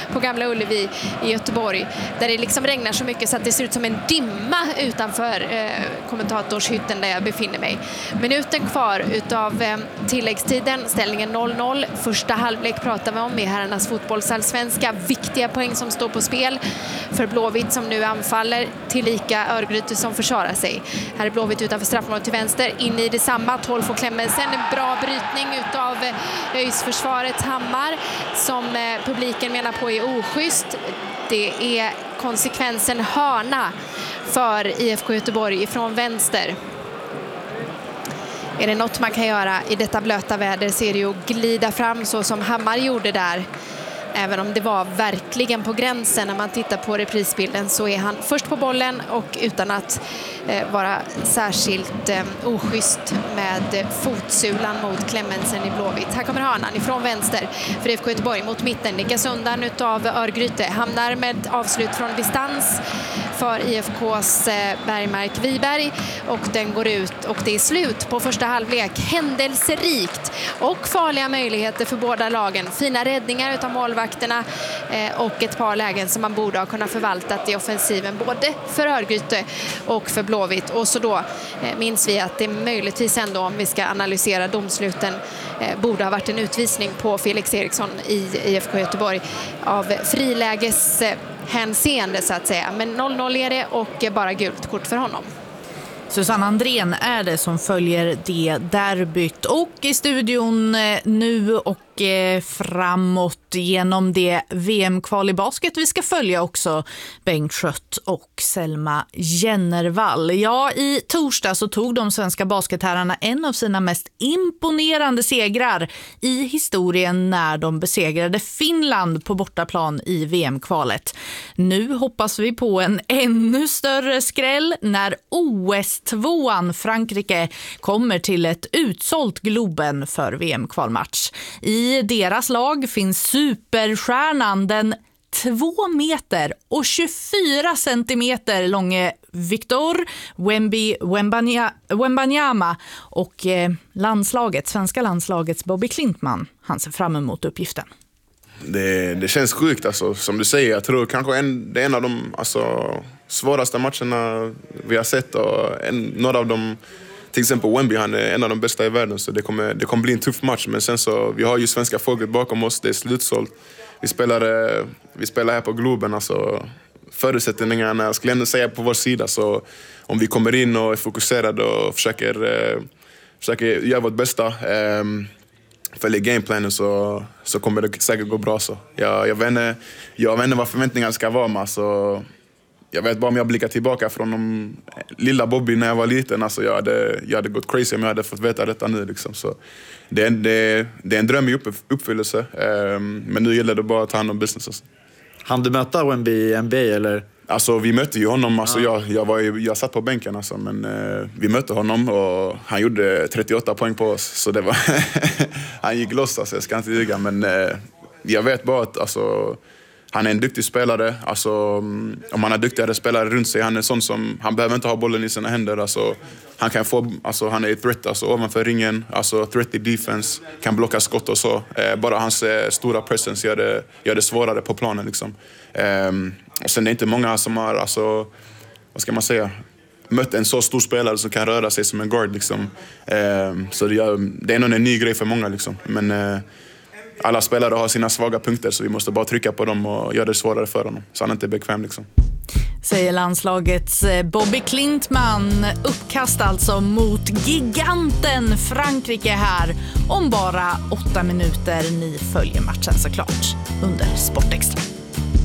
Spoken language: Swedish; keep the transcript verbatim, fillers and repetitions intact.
på Gamla Ullevi i Göteborg, där det liksom regnar så mycket så att det ser ut som en dimma utanför eh, kommentatorshytten där jag befinner mig. Minuten kvar utav eh, tilläggstiden, ställningen noll noll. Första halvlek pratar vi om i herrarnas fotbollsallsvenska. Viktiga poäng som står på spel för Blåvitt som nu anfaller, tillika Örgryte som försvarar sig. Här är Blåvitt utanför straffområdet till vänster, in i detsamma. tolv får Klemmensen, en bra brytning utav Öjsförsvarets Hammar som eh, publiken menar på är oschysst. Det är konsekvensen hörna för I F K Göteborg ifrån vänster. Är det något man kan göra i detta blöta väder så är det ju att glida fram så som Hammar gjorde där. Även om det var verkligen på gränsen när man tittar på reprisbilden, så är han först på bollen och utan att eh, vara särskilt eh, oschysst med fotsulan mot Klemmensen i Blåvitt. Här kommer hörnan ifrån vänster för I F K Göteborg mot mitten. Nickas undan utav Örgryte. Hamnar med avslut från distans för I F K:s eh, Bergmark Wiberg och den går ut och det är slut på första halvlek. Händelserikt och farliga möjligheter för båda lagen. Fina räddningar utav målvakterna eh, och ett par lägen som man borde ha kunnat förvaltat i offensiven både för Örgryte och för Blåvitt. Och så då eh, minns vi att det möjligtvis ändå, om vi ska analysera domsluten, eh, borde ha varit en utvisning på Felix Eriksson i I F K Göteborg av friläges eh, hänseende så att säga. Men noll noll är det och bara gult kort för honom. Susanne Andrén är det som följer det derbyt, och i studion nu och framåt genom det V M-kval i basket vi ska följa också Bengt Schött och Selma Jennervall. Ja, i torsdag så tog de svenska basketherrarna en av sina mest imponerande segrar i historien när de besegrade Finland på bortaplan i V M-kvalet. Nu hoppas vi på en ännu större skräll när O S-tvåan Frankrike kommer till ett utsålt Globen för V M-kvalmatch. I I deras lag finns superstjärnan, den två meter och tjugofyra centimeter långe Victor Wemby Wembanyama och eh, landslaget, svenska landslagets Bobby Klintman. Han ser fram emot uppgiften. Det, det känns sjukt alltså, som du säger. Jag tror kanske en, det är en av de alltså, svåraste matcherna vi har sett, och en, några av dem. Till exempel Wemby, han är en av de bästa i världen, så det kommer, det kommer bli en tuff match. Men sen så, vi har ju svenska folket bakom oss, det är slutsålt. Vi spelar, vi spelar här på Globen, alltså förutsättningarna, jag skulle ändå säga, på vår sida. Så om vi kommer in och är fokuserade och försöker, försöker göra vårt bästa, följer gameplanen, så, så kommer det säkert gå bra. Så. Jag, jag, vet inte, jag vet inte vad förväntningarna ska vara med, så... Jag vet bara, om jag blickar tillbaka från de lilla Bobby när jag var liten. Alltså jag, hade, jag hade gått crazy om jag hade fått veta detta nu. Liksom. Så det, är, det, det är en dröm i upp, uppfyllelse. Um, men nu gäller det bara att ta hand om business. Han du möta Wemby i N B A eller? Alltså vi mötte ju honom. Alltså, ja. jag, jag, var ju, jag satt på bänken. Alltså, men uh, vi mötte honom och han gjorde trettioåtta poäng på oss. Så det var han gick loss, alltså, jag ska inte ljuga. Men uh, jag vet bara att... Alltså, han är en duktig spelare. Alltså, om han har duktigare spelare runt sig, han är sån som, han behöver inte ha bollen i sina händer. Alltså, han kan få, alltså, han är ett threat alltså, ovanför ringen, alltså threat i defense, kan blocka skott och så. Eh, bara hans eh, stora presence gör det, gör det svårare på planen liksom. Eh, och sen är det inte många som har, alltså, vad ska man säga, mött en så stor spelare som kan röra sig som en guard liksom. Eh, så det, gör, det är nog en ny grej för många liksom. Men eh, alla spelare har sina svaga punkter, så vi måste bara trycka på dem och göra det svårare för honom. Så han är inte bekväm liksom. Säger landslagets Bobby Klintman. Uppkast alltså mot giganten Frankrike här om bara åtta minuter. Ni följer matchen såklart under Sportextra.